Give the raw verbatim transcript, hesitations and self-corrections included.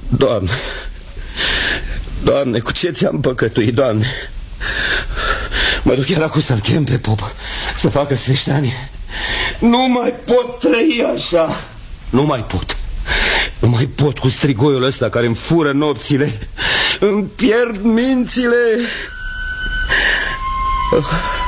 Doamne, Doamne, cu ce ți-am păcătuit, Doamne? Mă duc chiar acum să-l chem pe pop să facă sfeștanie. Nu mai pot trăi așa. Nu mai pot. Nu mai pot cu strigoiul ăsta care îmi fură nopțile, îmi pierd mințile.